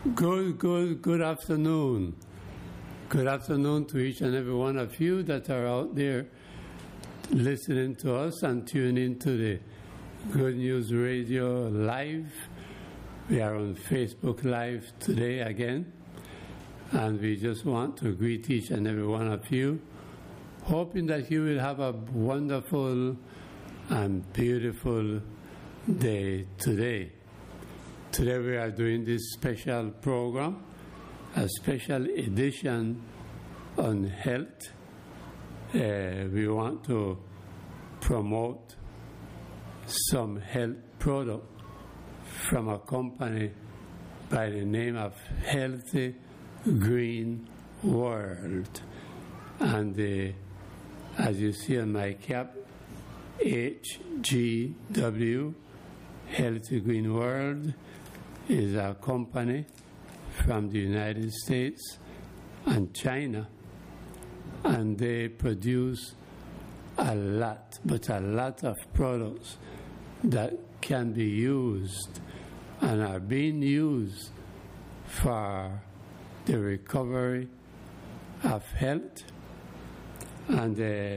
Good afternoon. Good afternoon to each and every one of you that are out there listening to us and tuning to the Good News Radio Live. We are on Facebook Live today again, and we just want to greet each and every one of you, hoping that you will have a wonderful and beautiful day today. Today we are doing this special program, a special edition on health. We want to promote some health product from a company by the name of Healthy Green World. And as you see on my cap, HGW, Healthy Green World, is a company from the United States and China, and they produce a lot of products that can be used and are being used for the recovery of health. And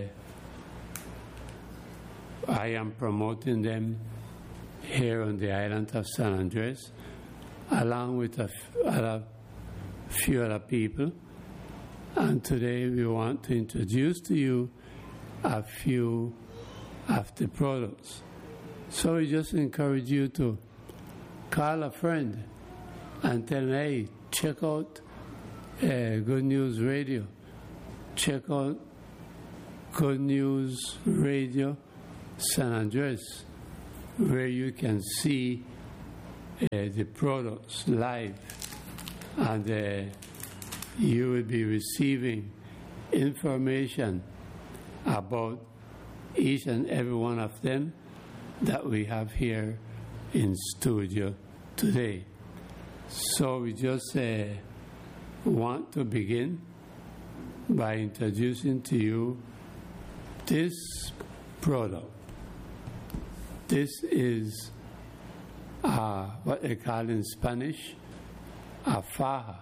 I am promoting them here on the island of San Andres, along with a few other people. And today we want to introduce to you a few of the products. So we just encourage you to call a friend and tell them, hey, check out Good News Radio. Check out Good News Radio San Andres, where you can see the products live, and you will be receiving information about each and every one of them that we have here in studio today. So we just want to begin by introducing to you this product. This is what they call in Spanish a faja.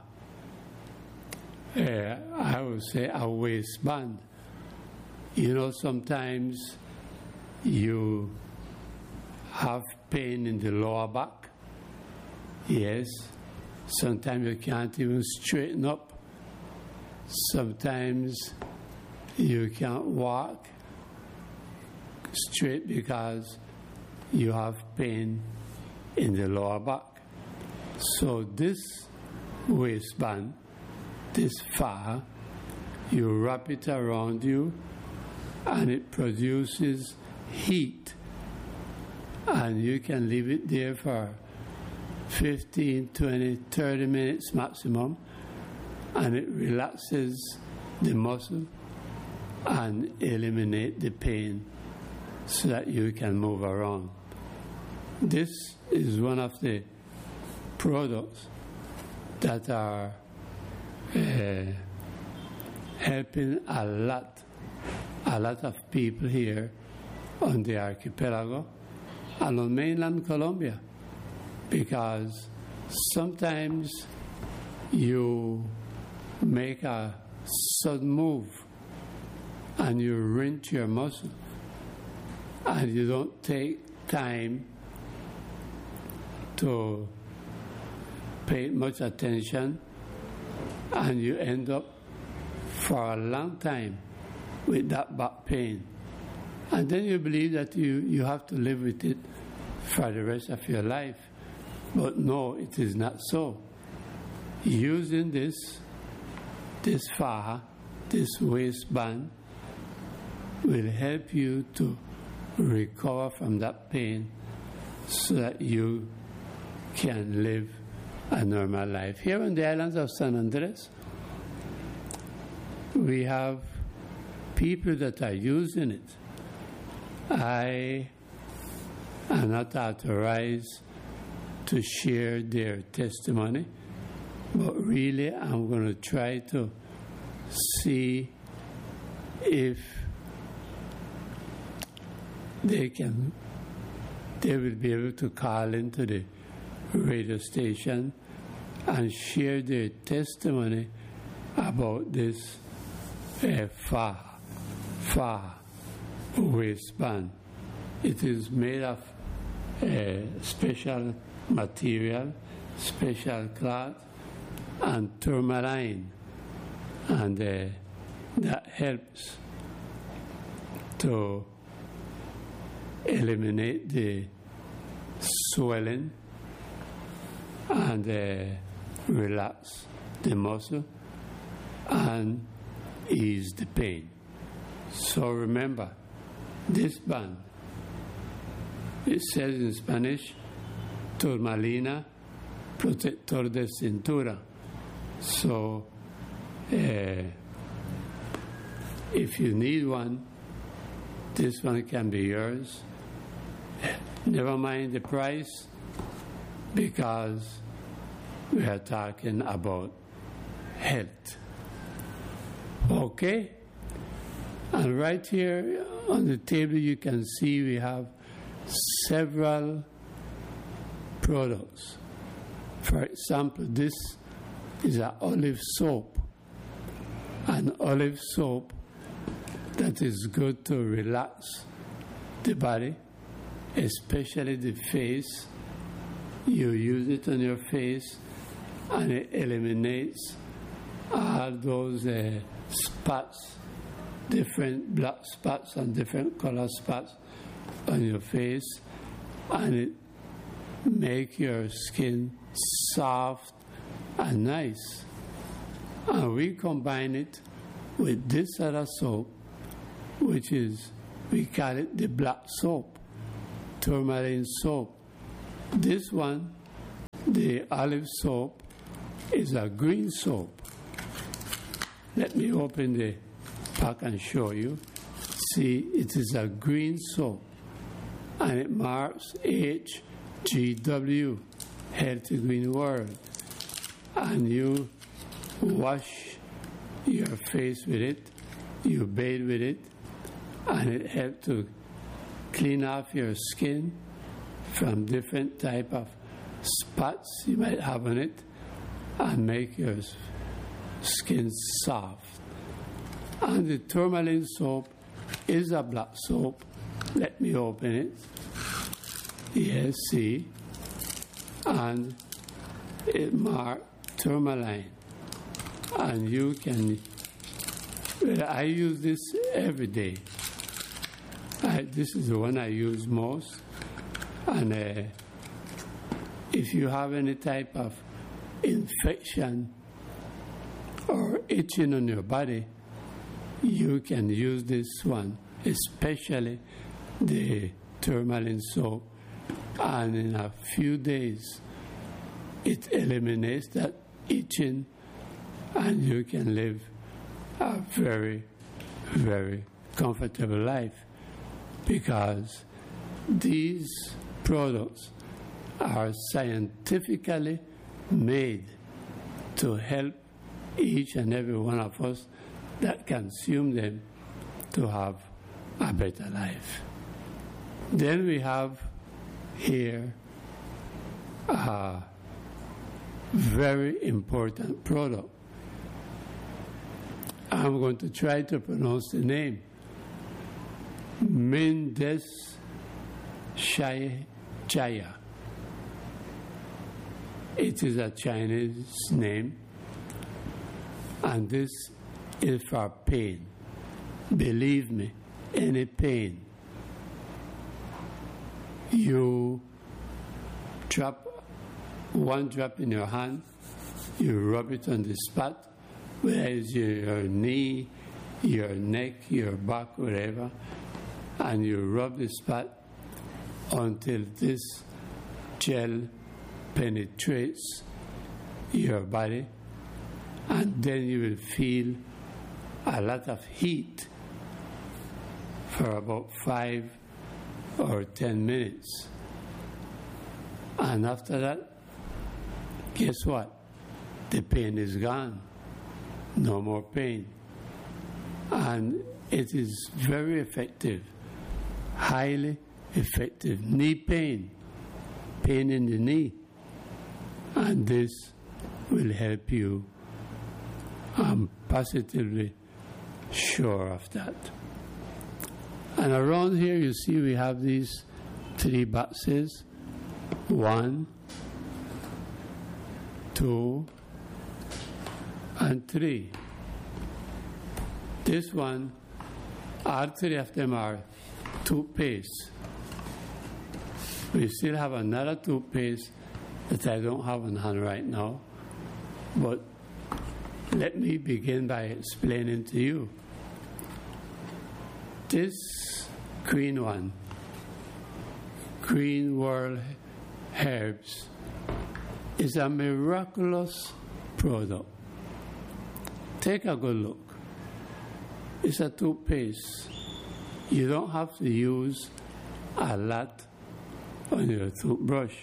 I would say a waistband. You know, sometimes you have pain in the lower back. Yes. Sometimes you can't even straighten up. Sometimes you can't walk straight because you have pain in the lower back. So this waistband, this faja, you wrap it around you and it produces heat, and you can leave it there for 15, 20, 30 minutes maximum, and it relaxes the muscle and eliminate the pain so that you can move around. This is one of the products that are helping a lot of people here on the archipelago and on mainland Colombia, because sometimes you make a sudden move and you wrench your muscle and you don't take time to pay much attention, and you end up for a long time with that back pain. And then you believe that you have to live with it for the rest of your life. But no, it is not so. Using this faja, this waistband, will help you to recover from that pain so that you can live a normal life. Here on the islands of San Andres, we have people that are using it. I am not authorized to share their testimony, but really I'm going to try to see if they will be able to call into the radio station and share their testimony about this far waistband. It is made of special material, special cloth, and tourmaline, and that helps to eliminate the swelling and relax the muscle and ease the pain. So remember, this band, it says in Spanish, Turmalina Protector de Cintura. So if you need one, this one can be yours. Never mind the price, because we are talking about health. Okay? And right here on the table you can see we have several products. For example, this is an olive soap. An olive soap that is good to relax the body, especially the face. You use it on your face and it eliminates all those spots, different black spots and different color spots on your face, and it makes your skin soft and nice. And we combine it with this other soap, which is, we call it the black soap, tourmaline soap. This one, the olive soap, is a green soap. Let me open the pack and show you. See, it is a green soap, and it marks HGW, Healthy Green World. And you wash your face with it, you bathe with it, and it helps to clean off your skin from different type of spots you might have on it, and make your skin soft. And the tourmaline soap is a black soap. Let me open it. Yes, see? And it marked tourmaline. And you can, well, I use this every day. This is the one I use most. And if you have any type of infection or itching on your body, you can use this one, especially the tourmaline soap, and in a few days it eliminates that itching, and you can live a very, very comfortable life, because these products are scientifically made to help each and every one of us that consume them to have a better life. Then we have here a very important product. I'm going to try to pronounce the name. Mendes Chaya. It is a Chinese name, and this is for pain. Believe me, any pain. You drop one drop in your hand, you rub it on the spot, whether it's your knee, your neck, your back, whatever, and you rub the spot until this gel penetrates your body, and then you will feel a lot of heat for about 5 or 10 minutes. And after that, guess what? The pain is gone. No more pain. And it is very effective, highly effective. Knee pain, pain in the knee. And this will help you. I'm positively sure of that. And around here, you see we have these 3 boxes. 1, 2, and 3. This one, all 3 of them are toothpaste. We still have another toothpaste that I don't have on hand right now, but let me begin by explaining to you. This green one, Green World Herbs, is a miraculous product. Take a good look. It's a toothpaste. You don't have to use a lot on your toothbrush,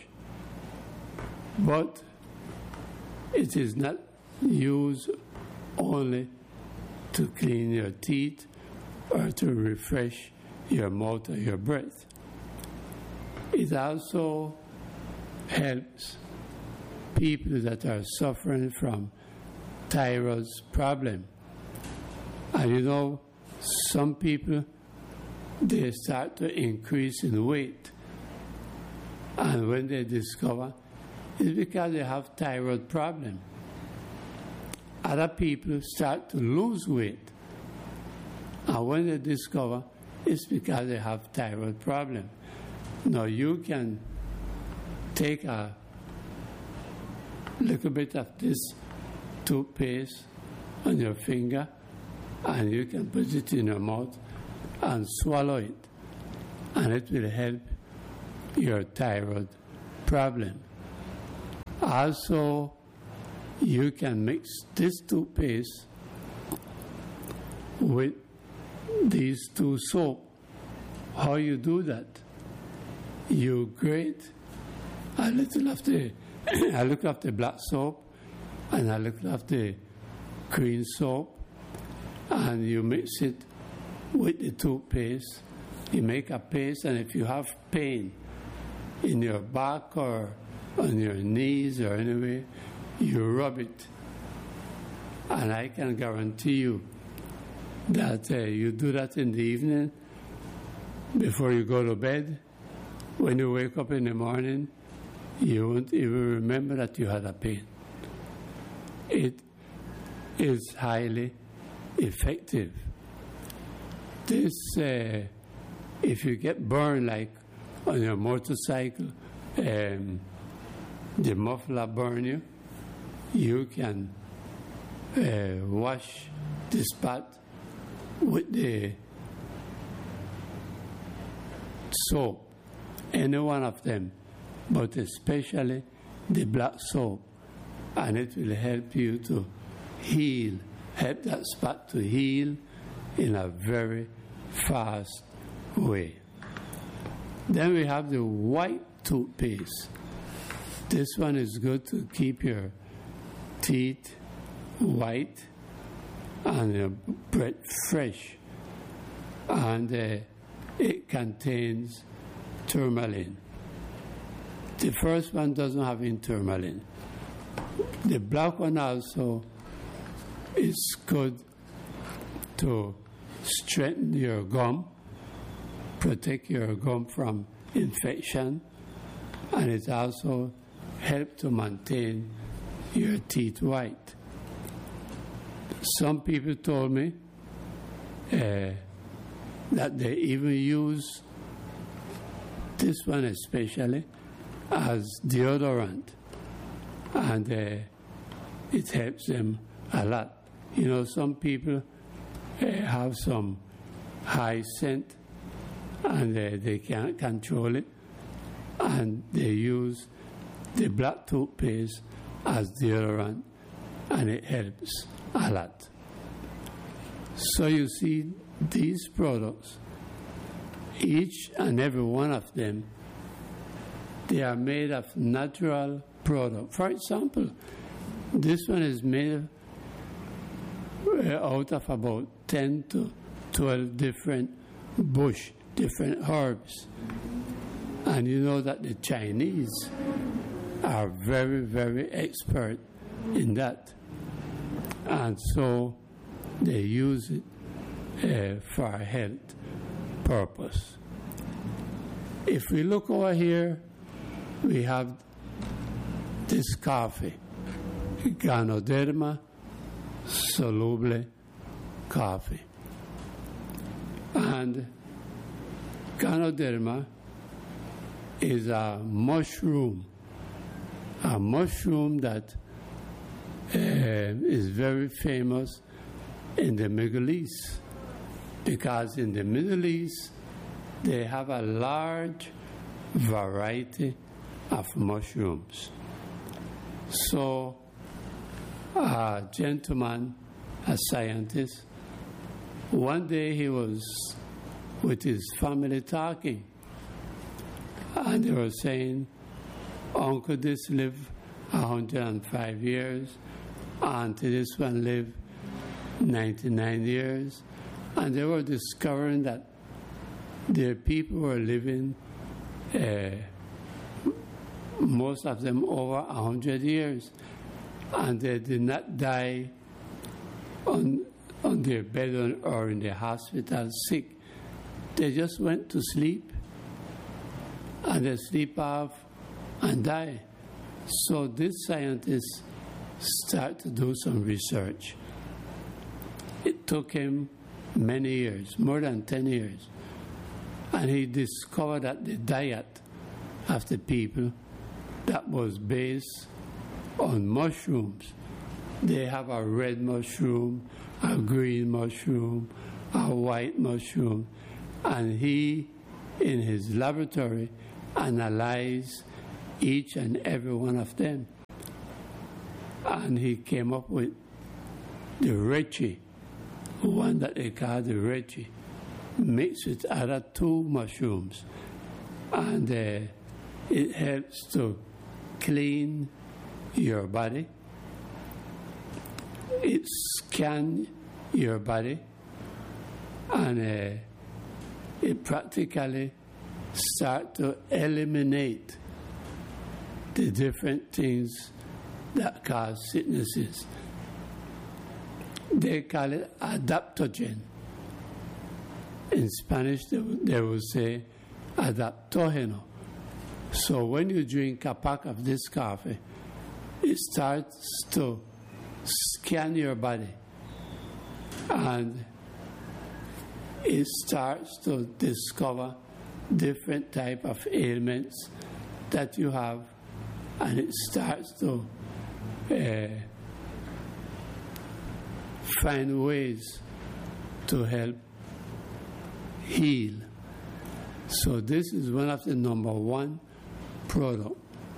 but it is not used only to clean your teeth or to refresh your mouth or your breath. It also helps people that are suffering from thyroid problem. And you know, some people, they start to increase in weight. And when they discover, it's because they have thyroid problem. Other people start to lose weight. And when they discover, it's because they have thyroid problem. Now you can take a little bit of this toothpaste on your finger and you can put it in your mouth and swallow it, and it will help your thyroid problem. Also, you can mix this toothpaste with these 2 soap. How you do that? You grate a little of the a little of the black soap and a little of the green soap, and you mix it with the toothpaste. You make a paste, and if you have pain in your back or on your knees or anywhere, you rub it. And I can guarantee you that you do that in the evening before you go to bed. When you wake up in the morning, you won't even remember that you had a pain. It is highly effective. This, if you get burned like on your motorcycle, the muffler burn you, you can wash the spot with the soap, any one of them, but especially the black soap, and it will help you to heal, help that spot to heal in a very fast way. Then we have the white toothpaste. This one is good to keep your teeth white and your breath fresh, and it contains tourmaline. The first one doesn't have any tourmaline. The black one also is good to strengthen your gum, protect your gum from infection, and it also helps to maintain your teeth white. Some people told me that they even use this one especially as deodorant, and it helps them a lot. You know, some people have some high scent and they can't control it, and they use the black toothpaste as deodorant, and it helps a lot. So you see, these products, each and every one of them, they are made of natural product. For example, this one is made out of about 10 to 12 different different herbs. And you know that the Chinese are very, very expert in that. And so they use it for a health purpose. If we look over here, we have this coffee, Ganoderma soluble coffee. And Ganoderma is a mushroom that is very famous in the Middle East, because in the Middle East they have a large variety of mushrooms. So a gentleman, a scientist, one day he was with his family talking, and they were saying, Uncle this lived 105 years, Auntie this one lived 99 years, and they were discovering that their people were living, most of them over 100 years, and they did not die on their bed or in the hospital sick. They just went to sleep, and they sleep off and die. So this scientist started to do some research. It took him many years, more than 10 years, and he discovered that the diet of the people that was based on mushrooms. They have a red mushroom, a green mushroom, a white mushroom, and he, in his laboratory, analyzed each and every one of them. And he came up with the reishi, one that they call the reishi, mixed with other two mushrooms. And it helps to clean your body. It scans your body, and it practically starts to eliminate the different things that cause sicknesses. They call it adaptogen. In Spanish, they will say adaptógeno. So when you drink a pack of this coffee, it starts to scan your body, and it starts to discover different type of ailments that you have, and it starts to find ways to help heal. So this is one of the number one product,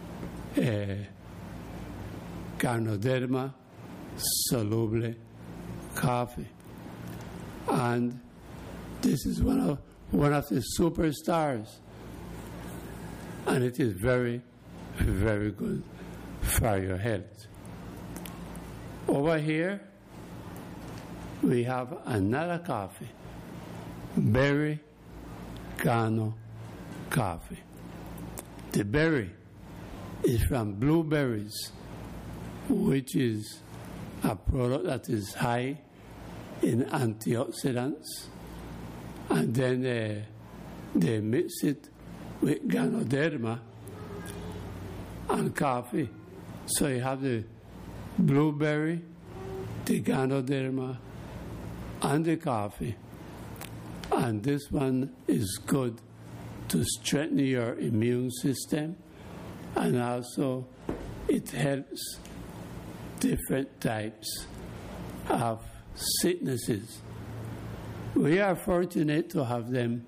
Ganoderma soluble coffee, and this is one of the superstars, and it is very, very good for your health. Over here we have another coffee, berry Gano coffee. The berry is from blueberries, which is a product that is high in antioxidants, and then they mix it with Ganoderma and coffee. So you have the blueberry, the Ganoderma, and the coffee. And this one is good to strengthen your immune system, and also it helps different types of sicknesses. We are fortunate to have them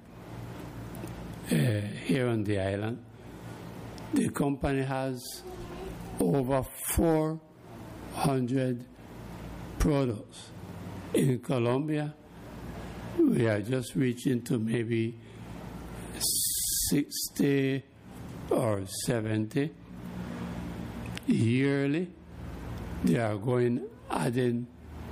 here on the island. The company has over 400 products. In Colombia, we are just reaching to maybe 60 or 70 yearly. They are adding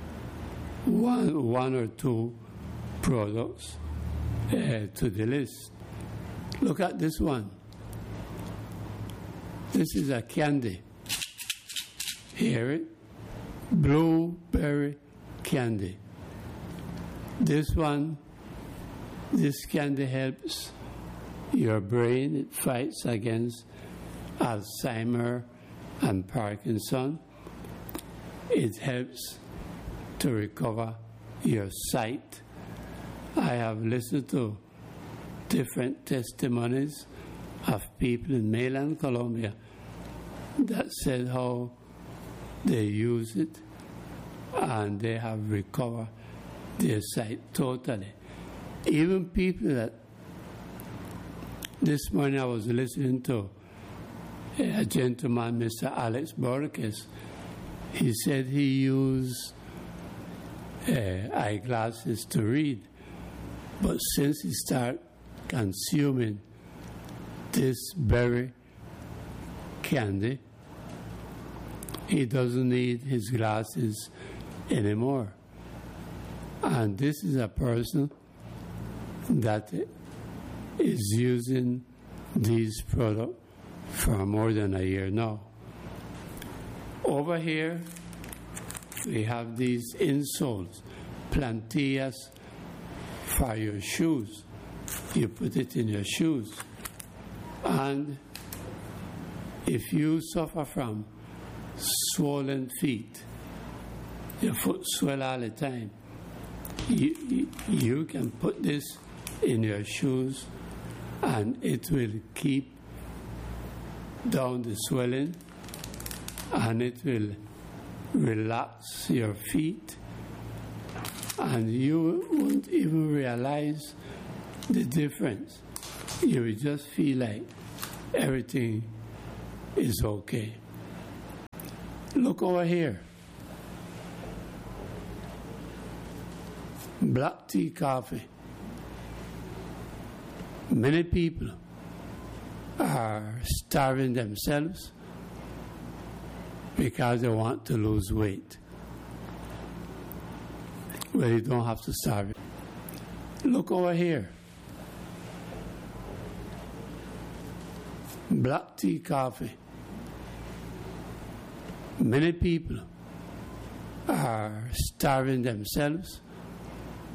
one or two products to the list. Look at this one. This is a candy, Hear it? Blueberry candy. This candy helps your brain. It fights against Alzheimer and Parkinson. It helps to recover your sight. I have listened to different testimonies of people in mainland Colombia that said how they use it and they have recovered their sight totally. Even people that, this morning I was listening to a gentleman, Mr. Alex Borges. He said he used eyeglasses to read, but since he started consuming this berry candy, he doesn't need his glasses anymore. And this is a person that is using these products for more than a year now. Over here, we have these insoles, plantillas for your shoes. You put it in your shoes. And if you suffer from swollen feet, your foot swell all the time, you can put this in your shoes and it will keep down the swelling and it will relax your feet and you won't even realize the difference. You will just feel like everything is okay. Look over here. Black tea coffee. Many people are starving themselves because they want to lose weight. Well, you don't have to starve. Look over here. Black tea coffee. Many people are starving themselves